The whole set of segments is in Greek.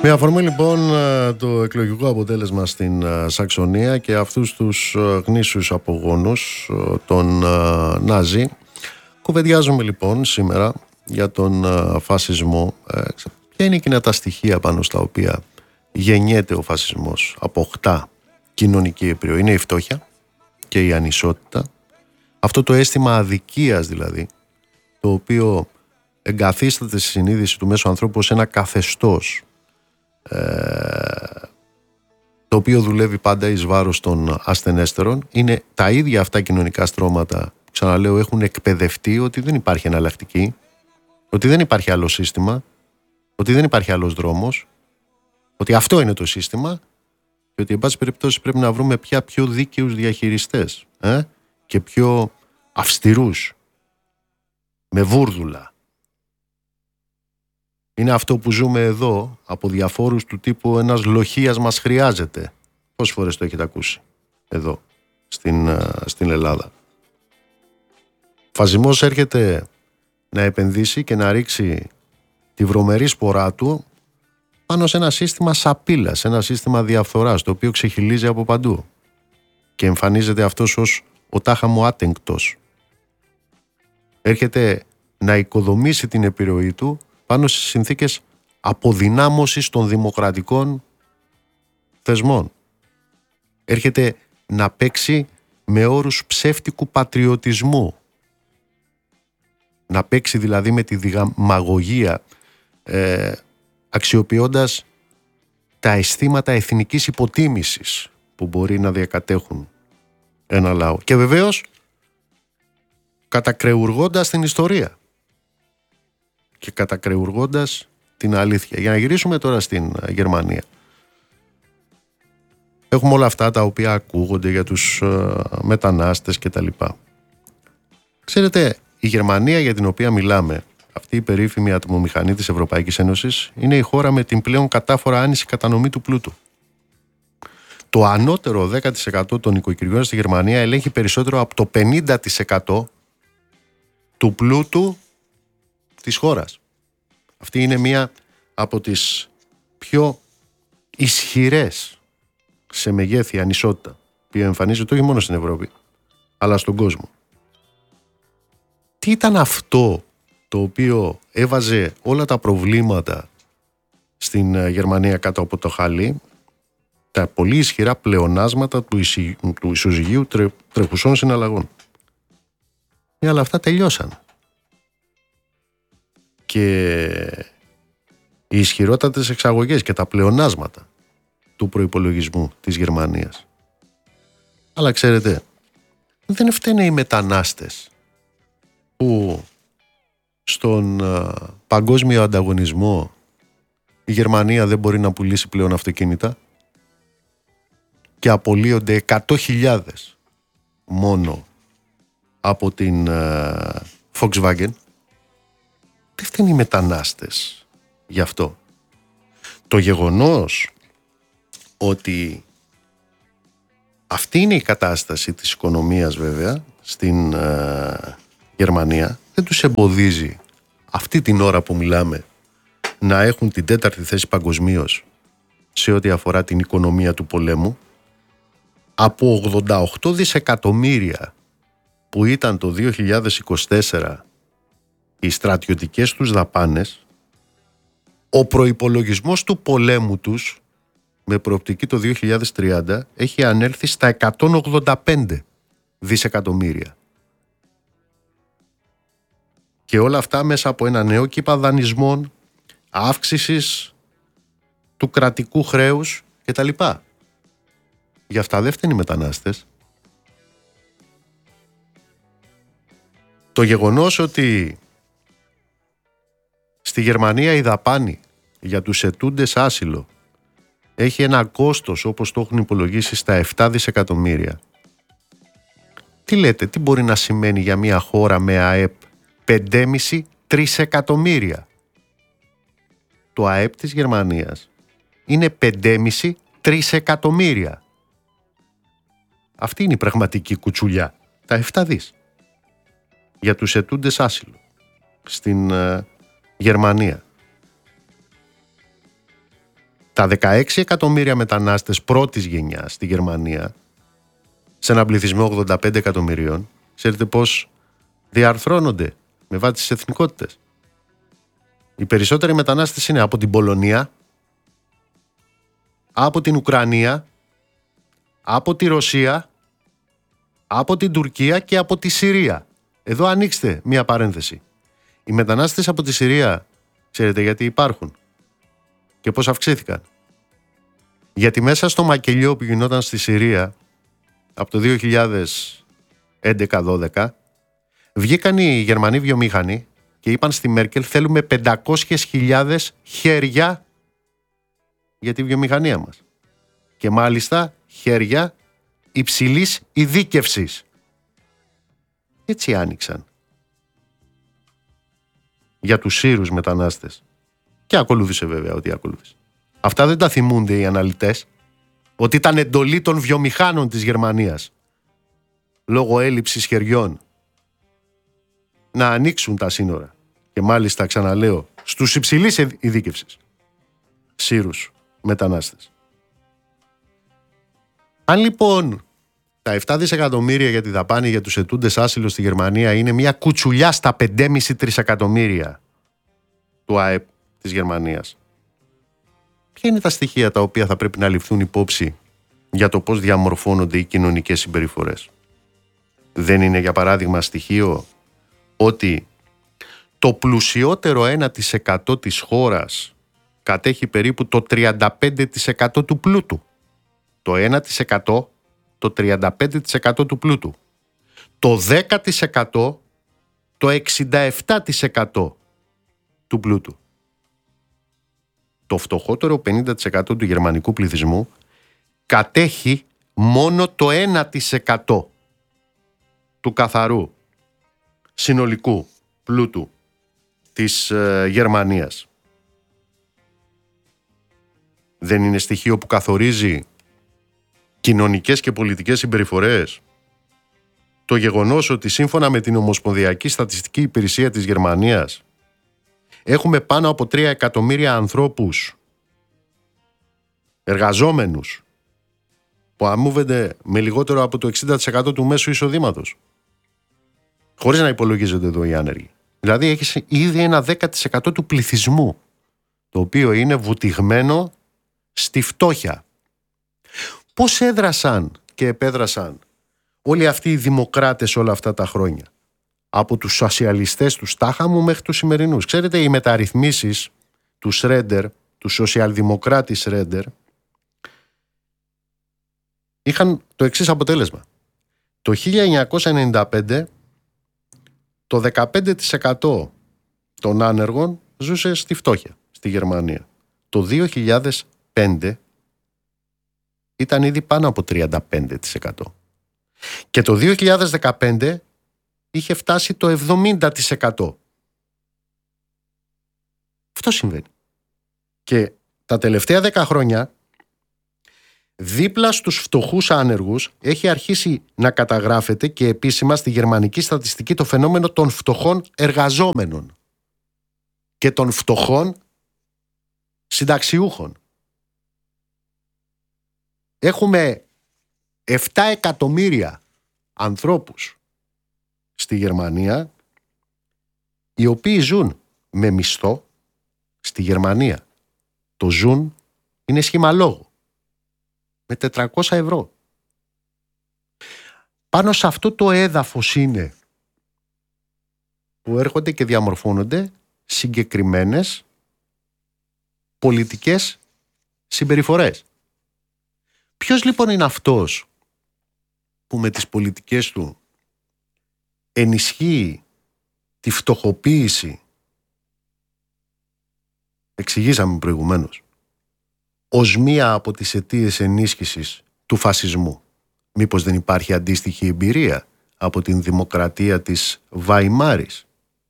Με αφορμή λοιπόν το εκλογικό αποτέλεσμα στην Σαξονία και αυτούς τους γνήσιους απογόνους των Νάζι, κουβεντιάζουμε λοιπόν σήμερα για τον φασισμό. Ποια είναι εκείνα τα στοιχεία πάνω στα οποία γεννιέται ο φασισμός? Αποκτά κοινωνική επιρροή. Είναι η φτώχεια και η ανισότητα. Αυτό το αίσθημα αδικίας δηλαδή, το οποίο εγκαθίσταται στη συνείδηση του μέσου ανθρώπου ως ένα καθεστώς, το οποίο δουλεύει πάντα εις βάρος των ασθενέστερων. Είναι τα ίδια αυτά κοινωνικά στρώματα, ξαναλέω, έχουν εκπαιδευτεί ότι δεν υπάρχει εναλλακτική, ότι δεν υπάρχει άλλο σύστημα, ότι δεν υπάρχει άλλος δρόμος, ότι αυτό είναι το σύστημα και ότι εν πάση περιπτώσει πρέπει να βρούμε πια πιο δίκαιους διαχειριστές και πιο αυστηρούς, με βούρδουλα. Είναι αυτό που ζούμε εδώ από διαφόρους του τύπου ένας λοχείας μας χρειάζεται. Πόσες φορές το έχετε ακούσει εδώ στην Ελλάδα? Ο φασισμός έρχεται να επενδύσει και να ρίξει τη βρωμερή σπορά του πάνω σε ένα σύστημα σαπίλας, ένα σύστημα διαφθοράς, το οποίο ξεχυλίζει από παντού και εμφανίζεται αυτός ως ο τάχα μου άτεγκτος. Έρχεται να οικοδομήσει την επιρροή του πάνω στις συνθήκες αποδυνάμωσης των δημοκρατικών θεσμών. Έρχεται να παίξει με όρους ψεύτικου πατριωτισμού. Να παίξει δηλαδή με τη δημαγωγία, αξιοποιώντας τα αισθήματα εθνικής υποτίμησης που μπορεί να διακατέχουν ένα λαό. Και βεβαίως κατακρεουργώντας την ιστορία και κατακρεουργώντας την αλήθεια. Για να γυρίσουμε τώρα στην Γερμανία. Έχουμε όλα αυτά τα οποία ακούγονται για τους μετανάστες και τα λοιπά. Ξέρετε, η Γερμανία για την οποία μιλάμε, αυτή η περίφημη ατμομηχανή της Ευρωπαϊκής Ένωσης, είναι η χώρα με την πλέον κατάφορα άνηση κατανομή του πλούτου. Το ανώτερο 10% των οικοκυριών στη Γερμανία ελέγχει περισσότερο από το 50% του πλούτου της χώρας. Αυτή είναι μία από τις πιο ισχυρές σε μεγέθη ανισότητα που εμφανίζεται όχι μόνο στην Ευρώπη αλλά στον κόσμο. Τι ήταν αυτό το οποίο έβαζε όλα τα προβλήματα στην Γερμανία κάτω από το χαλί? Τα πολύ ισχυρά πλεονάσματα του ισοζυγίου τρεχουσών συναλλαγών. Αλλά αυτά τελειώσαν. Και οι ισχυρότατες εξαγωγές και τα πλεονάσματα του προϋπολογισμού της Γερμανίας. Αλλά ξέρετε, δεν φταίνε οι μετανάστες που στον παγκόσμιο ανταγωνισμό η Γερμανία δεν μπορεί να πουλήσει πλέον αυτοκίνητα και απολύονται 100.000 μόνο από την Volkswagen. Δεν φταίνουν οι μετανάστες γι' αυτό. Το γεγονός ότι αυτή είναι η κατάσταση της οικονομίας βέβαια στην Γερμανία δεν τους εμποδίζει αυτή την ώρα που μιλάμε να έχουν την 4η θέση παγκοσμίως σε ό,τι αφορά την οικονομία του πολέμου. Από 88 δισεκατομμύρια που ήταν το 2024 οι στρατιωτικές τους δαπάνες, ο προϋπολογισμός του πολέμου τους με προοπτική το 2030 έχει ανέλθει στα 185 δισεκατομμύρια. Και όλα αυτά μέσα από ένα νέο κύμα δανεισμών, αύξησης του κρατικού χρέους κτλ. Γι' αυτά δεν φταίνουν οι μετανάστες. Το γεγονός ότι στη Γερμανία η δαπάνη για τους αιτούντες άσυλο έχει ένα κόστος όπως το έχουν υπολογίσει στα 7 δισεκατομμύρια. Τι λέτε, τι μπορεί να σημαίνει για μια χώρα με ΑΕΠ 5,5 τρισεκατομμύρια? Το ΑΕΠ της Γερμανίας είναι 5,5 τρισεκατομμύρια. Αυτή είναι η πραγματική κουτσουλιά. Τα 7 δις για τους αιτούντες άσυλο στην Γερμανία. Τα 16 εκατομμύρια μετανάστες πρώτης γενιάς στη Γερμανία, σε έναν πληθυσμό 85 εκατομμυρίων, ξέρετε πώς διαρθρώνονται με βάση τις εθνικότητες? Οι περισσότεροι μετανάστες είναι από την Πολωνία, από την Ουκρανία, από τη Ρωσία, από την Τουρκία και από τη Συρία. Εδώ ανοίξτε μία παρένθεση. Οι μετανάστες από τη Συρία, ξέρετε γιατί υπάρχουν και πώς αυξήθηκαν? Γιατί μέσα στο μακελιό που γινόταν στη Συρία από το 2011-12 βγήκαν οι Γερμανοί βιομήχανοι και είπαν στη Μέρκελ θέλουμε 500.000 χέρια για τη βιομηχανία μας. Και μάλιστα χέρια υψηλής ειδίκευσης. Έτσι άνοιξαν για τους Σύρους μετανάστες. Και ακολούθησε βέβαια ό,τι ακολούθησε. Αυτά δεν τα θυμούνται οι αναλυτές, ότι ήταν εντολή των βιομηχάνων της Γερμανίας λόγω έλλειψης χεριών να ανοίξουν τα σύνορα. Και μάλιστα, ξαναλέω, στους υψηλής ειδίκευσης Σύρους μετανάστες. Αν λοιπόν τα 7 δισεκατομμύρια για τη δαπάνη για τους ετούντες άσυλο στη Γερμανία είναι μια κουτσουλιά στα 5,5 τρισεκατομμύρια του ΑΕΠ της Γερμανίας, ποια είναι τα στοιχεία τα οποία θα πρέπει να ληφθούν υπόψη για το πώς διαμορφώνονται οι κοινωνικές συμπεριφορές? Δεν είναι για παράδειγμα στοιχείο ότι το πλουσιότερο 1% της χώρας κατέχει περίπου το 35% του πλούτου. Το 1% το 35% του πλούτου. Το 10% το 67% του πλούτου. Το φτωχότερο 50% του γερμανικού πληθυσμού κατέχει μόνο το 1% του καθαρού συνολικού πλούτου της Γερμανίας. Δεν είναι στοιχείο που καθορίζει κοινωνικές και πολιτικές συμπεριφορές το γεγονός ότι σύμφωνα με την Ομοσπονδιακή Στατιστική Υπηρεσία της Γερμανίας έχουμε πάνω από 3 εκατομμύρια ανθρώπους εργαζόμενους που αμείβονται με λιγότερο από το 60% του μέσου εισοδήματος, χωρίς να υπολογίζονται εδώ οι άνεργοι. Δηλαδή έχεις ήδη ένα 10% του πληθυσμού το οποίο είναι βουτυγμένο στη φτώχεια. Πώς έδρασαν και επέδρασαν όλοι αυτοί οι δημοκράτες όλα αυτά τα χρόνια? Από τους σοσιαλιστές του Στάχαμου μέχρι τους σημερινούς. Ξέρετε, οι μεταρρυθμίσεις του Σρέντερ, του σοσιαλδημοκράτη Σρέντερ, είχαν το εξής αποτέλεσμα. Το 1995 το 15% των άνεργων ζούσε στη φτώχεια στη Γερμανία. Το 2005 ήταν ήδη πάνω από 35%. Και το 2015 είχε φτάσει το 70%. Αυτό συμβαίνει. Και τα τελευταία 10 χρόνια δίπλα στους φτωχούς άνεργους έχει αρχίσει να καταγράφεται και επίσημα στη γερμανική στατιστική το φαινόμενο των φτωχών εργαζόμενων και των φτωχών συνταξιούχων. Έχουμε 7 εκατομμύρια ανθρώπους στη Γερμανία οι οποίοι ζουν με μισθό στη Γερμανία. Το ζουν είναι σχήμα λόγου. Με 400 ευρώ. Πάνω σε αυτό το έδαφος είναι που έρχονται και διαμορφώνονται συγκεκριμένες πολιτικές συμπεριφορές. Ποιος λοιπόν είναι αυτός που με τις πολιτικές του ενισχύει τη φτωχοποίηση, εξηγήσαμε προηγουμένως, ως μία από τις αιτίες ενίσχυσης του φασισμού? Μήπως δεν υπάρχει αντίστοιχη εμπειρία από την δημοκρατία της Βαϊμάρης?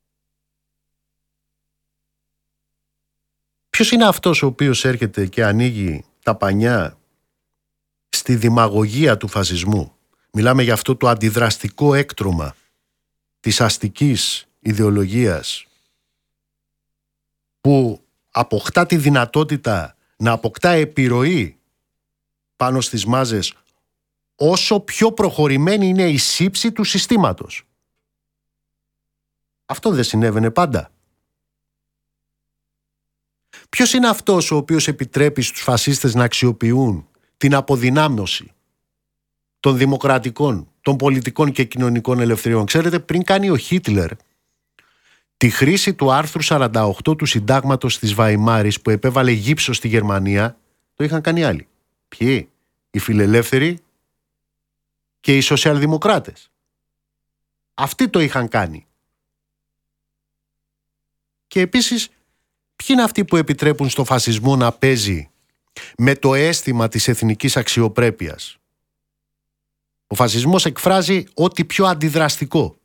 Ποιος είναι αυτός ο οποίος έρχεται και ανοίγει τα πανιά στη δημαγωγία του φασισμού? Μιλάμε για αυτό το αντιδραστικό έκτρωμα της αστικής ιδεολογίας που αποκτά τη δυνατότητα να αποκτά επιρροή πάνω στις μάζες όσο πιο προχωρημένη είναι η σύψη του συστήματος. Αυτό δεν συνέβαινε πάντα. Ποιος είναι αυτός ο οποίος επιτρέπει στους φασίστες να αξιοποιούν την αποδυνάμωση των δημοκρατικών, των πολιτικών και κοινωνικών ελευθεριών? Ξέρετε, πριν κάνει ο Χίτλερ τη χρήση του άρθρου 48 του συντάγματος της Βαϊμάρης που επέβαλε γύψο στη Γερμανία, το είχαν κάνει άλλοι. Ποιοι? Οι φιλελεύθεροι και οι σοσιαλδημοκράτες. Αυτοί το είχαν κάνει. Και επίσης, ποιοι είναι αυτοί που επιτρέπουν στο φασισμό να παίζει με το αίσθημα της εθνικής αξιοπρέπειας? Ο φασισμός εκφράζει ό,τι πιο αντιδραστικό.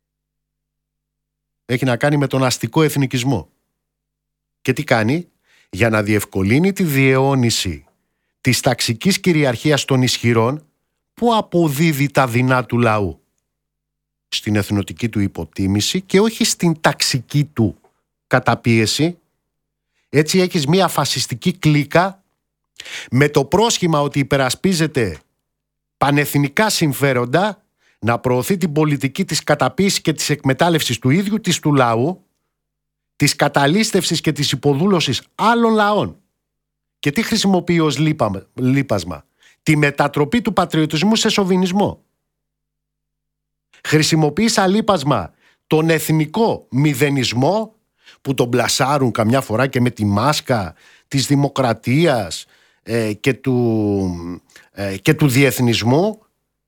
Έχει να κάνει με τον αστικό εθνικισμό. Και τι κάνει? Για να διευκολύνει τη διαιώνιση της ταξικής κυριαρχίας των ισχυρών, που αποδίδει τα δεινά του λαού στην εθνοτική του υποτίμηση και όχι στην ταξική του καταπίεση. Έτσι έχεις μία φασιστική κλίκα με το πρόσχημα ότι υπερασπίζεται πανεθνικά συμφέροντα, να προωθεί την πολιτική της καταπίεσης και της εκμετάλλευσης του ίδιου της του λαού, της καταλήστευσης και της υποδούλωσης άλλων λαών. Και τι χρησιμοποιεί ως λείπασμα? Τη μετατροπή του πατριωτισμού σε σοβινισμό. Χρησιμοποιεί σαν λείπασμα τον εθνικό μηδενισμό, που τον μπλασάρουν καμιά φορά και με τη μάσκα της δημοκρατίας και του διεθνισμού.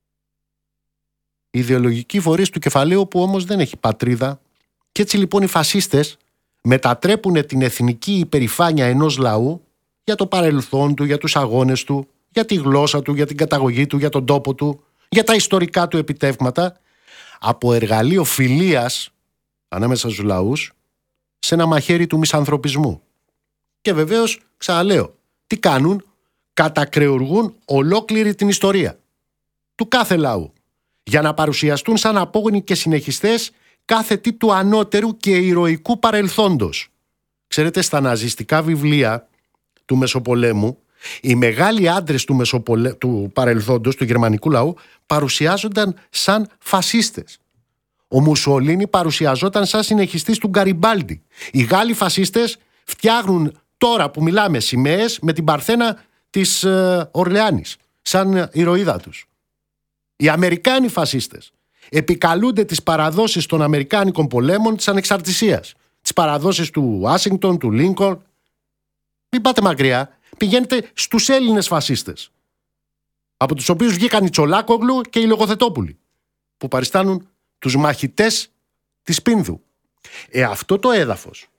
Ιδεολογικοί φορείς του κεφαλαίου που όμως δεν έχει πατρίδα. Και έτσι λοιπόν οι φασίστες μετατρέπουν την εθνική υπερηφάνεια ενός λαού για το παρελθόν του, για τους αγώνες του, για τη γλώσσα του, για την καταγωγή του, για τον τόπο του, για τα ιστορικά του επιτεύγματα, από εργαλείο φιλίας ανάμεσα στους λαούς σε ένα μαχαίρι του μισανθρωπισμού. Και βεβαίως, ξαναλέω, τι κάνουν? Κατακρεουργούν ολόκληρη την ιστορία του κάθε λαού για να παρουσιαστούν σαν απόγονοι και συνεχιστές κάθε τι του ανώτερου και ηρωικού παρελθόντος. Ξέρετε, στα ναζιστικά βιβλία του Μεσοπολέμου, οι μεγάλοι άντρες του παρελθόντος, του γερμανικού λαού, παρουσιάζονταν σαν φασίστες. Ο Μουσολίνι παρουσιαζόταν σαν συνεχιστής του Γκαριμπάλντι. Οι Γάλλοι φασίστες φτιάχνουν τώρα που μιλάμε σημαίες με την Παρθένα της Ορλεάνης σαν ηρωίδα τους. Οι Αμερικάνοι φασίστες επικαλούνται τις παραδόσεις των Αμερικάνικων πολέμων της ανεξαρτησίας, τις παραδόσεις του Ουάσιγκτον, του Λίνκολν. Μην πάτε μακριά, πηγαίνετε στους Έλληνες φασίστες, από τους οποίους βγήκαν οι Τσολάκογλου και οι Λογοθετόπουλοι, που παριστάνουν τους μαχητές της Πίνδου. Αυτό το έδαφος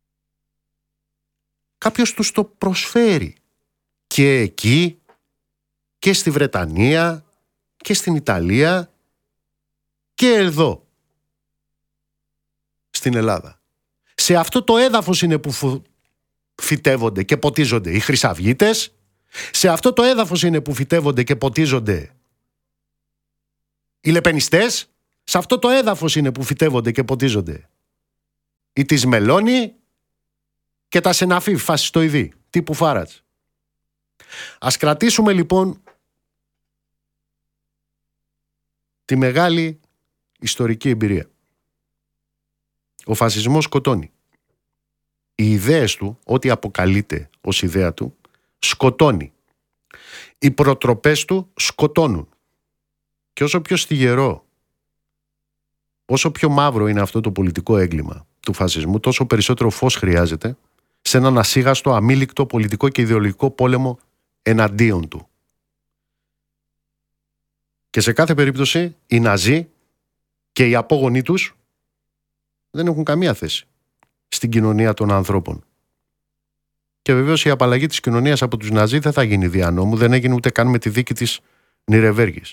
κάποιος τους το προσφέρει και εκεί και στη Βρετανία και στην Ιταλία και εδώ στην Ελλάδα. Σε αυτό το έδαφος είναι που φυτεύονται και ποτίζονται οι χρυσαυγίτες. Σε αυτό το έδαφος είναι που φυτεύονται και ποτίζονται οι λεπενιστές. Σε αυτό το έδαφος είναι που φυτεύονται και ποτίζονται οι της Μελώνη και τα σεναφή φασιστοειδή τύπου Φάρατς. Ας κρατήσουμε λοιπόν τη μεγάλη ιστορική εμπειρία. Ο φασισμός σκοτώνει. Οι ιδέες του, ό,τι αποκαλείται ως ιδέα του, σκοτώνει. Οι προτροπές του σκοτώνουν. Και όσο πιο στιγερό, όσο πιο μαύρο είναι αυτό το πολιτικό έγκλημα του φασισμού, τόσο περισσότερο φως χρειάζεται σε έναν ασίγαστο, αμήλικτο πολιτικό και ιδεολογικό πόλεμο εναντίον του. Και σε κάθε περίπτωση οι Ναζί και οι απόγονοί τους δεν έχουν καμία θέση στην κοινωνία των ανθρώπων. Και βεβαίως η απαλλαγή της κοινωνίας από τους Ναζί δεν θα γίνει δια νόμου, δεν έγινε ούτε καν με τη δίκη της Νιρεβέργης.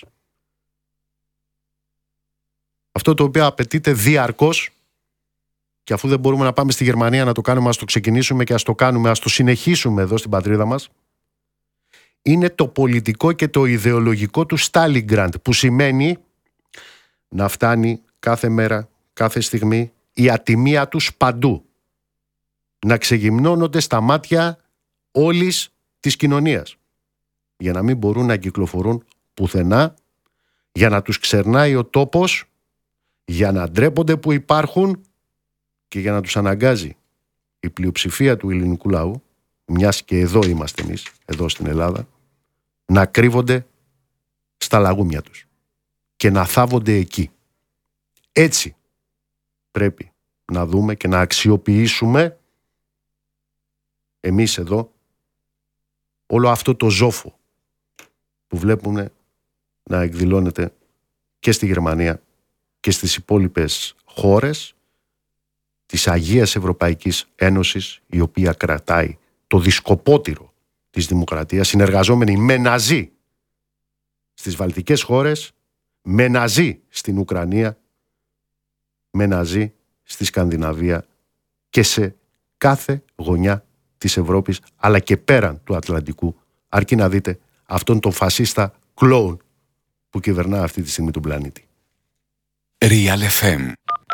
Αυτό το οποίο απαιτείται διαρκώς, και αφού δεν μπορούμε να πάμε στη Γερμανία να το κάνουμε, ας το ξεκινήσουμε και ας το κάνουμε, ας το συνεχίσουμε εδώ στην πατρίδα μας, είναι το πολιτικό και το ιδεολογικό του Στάλινγκραντ, που σημαίνει να φτάνει κάθε μέρα, κάθε στιγμή η ατιμία τους παντού. Να ξεγυμνώνονται στα μάτια όλης της κοινωνίας, για να μην μπορούν να κυκλοφορούν πουθενά, για να τους ξερνάει ο τόπος, για να ντρέπονται που υπάρχουν και για να τους αναγκάζει η πλειοψηφία του ελληνικού λαού, μιας και εδώ είμαστε εμείς, εδώ στην Ελλάδα, να κρύβονται στα λαγούμια τους και να θάβονται εκεί. Έτσι πρέπει να δούμε και να αξιοποιήσουμε εμείς εδώ όλο αυτό το ζόφο που βλέπουμε να εκδηλώνεται και στη Γερμανία και στις υπόλοιπες χώρες της Αγίας Ευρωπαϊκής Ένωσης, η οποία κρατάει το δισκοπότηρο της δημοκρατίας, συνεργαζόμενη με Ναζί στις βαλτικές χώρες, με Ναζί στην Ουκρανία, με Ναζί στη Σκανδιναβία και σε κάθε γωνιά της Ευρώπης, αλλά και πέραν του Ατλαντικού, αρκεί να δείτε αυτόν τον φασίστα κλόουν που κυβερνά αυτή τη στιγμή τον πλανήτη. Real FM.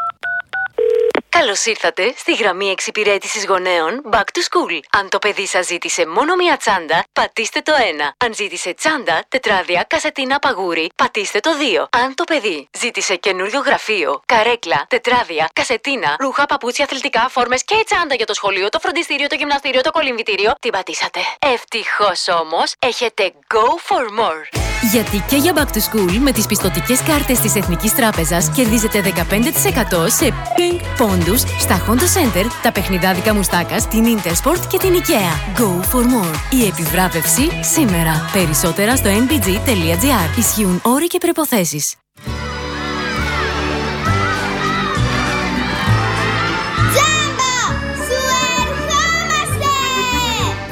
Καλώς ήρθατε στη γραμμή εξυπηρέτησης γονέων Back to School. Αν το παιδί σας ζήτησε μόνο μία τσάντα, πατήστε το 1. Αν ζήτησε τσάντα, τετράδια, κασετίνα, παγούρι, πατήστε το 2. Αν το παιδί ζήτησε καινούριο γραφείο, καρέκλα, τετράδια, κασετίνα, ρούχα, παπούτσια, αθλητικά, φόρμες και τσάντα για το σχολείο, το φροντιστήριο, το γυμναστήριο, το κολυμβητήριο, την πατήσατε. Ευτυχώς όμως, έχετε Go for More. Γιατί και για Back to School με τις πιστωτικές κάρτες της Εθνικής Τράπεζας κερδίζετε 15% σε Pink πόντους στα Honda Center, τα παιχνιδάδικα Μουστάκας, την Intersport και την IKEA. Go for more. Η επιβράβευση σήμερα. Περισσότερα στο nbg.gr. Ισχύουν όροι και προϋποθέσεις.